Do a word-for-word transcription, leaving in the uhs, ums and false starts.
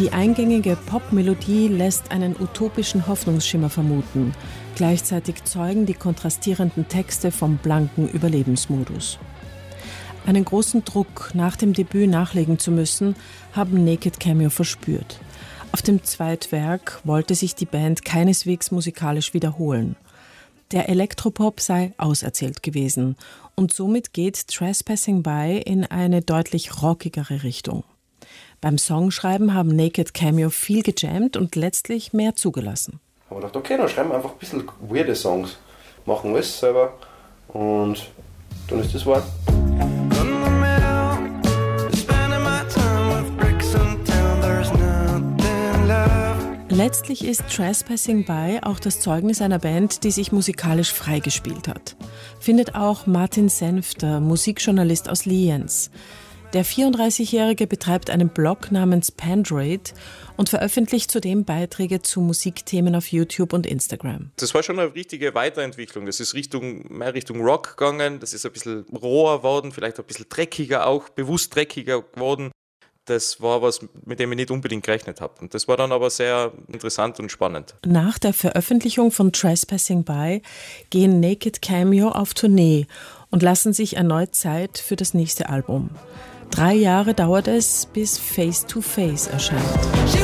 Die eingängige Popmelodie lässt einen utopischen Hoffnungsschimmer vermuten. Gleichzeitig zeugen die kontrastierenden Texte vom blanken Überlebensmodus. Einen großen Druck, nach dem Debüt nachlegen zu müssen, haben Naked Cameo verspürt. Auf dem Zweitwerk wollte sich die Band keineswegs musikalisch wiederholen. Der Elektropop sei auserzählt gewesen und somit geht Trespassing By in eine deutlich rockigere Richtung. Beim Songschreiben haben Naked Cameo viel gejammt und letztlich mehr zugelassen. Ich habe gedacht, okay, dann schreiben wir einfach ein bisschen weirde Songs, machen alles selber und dann ist das wahr. Letztlich ist Trespassing By auch das Zeugnis einer Band, die sich musikalisch freigespielt hat. Findet auch Martin Senfter, Musikjournalist aus Lienz. Der vierunddreißigjährige betreibt einen Blog namens Pandroid und veröffentlicht zudem Beiträge zu Musikthemen auf YouTube und Instagram. Das war schon eine richtige Weiterentwicklung. Das ist Richtung, mehr Richtung Rock gegangen, das ist ein bisschen roher geworden, vielleicht ein bisschen dreckiger auch, bewusst dreckiger geworden. Das war was, mit dem ich nicht unbedingt gerechnet habe. Und das war dann aber sehr interessant und spannend. Nach der Veröffentlichung von Trespassing By gehen Naked Cameo auf Tournee und lassen sich erneut Zeit für das nächste Album. Drei Jahre dauert es, bis Face to Face erscheint.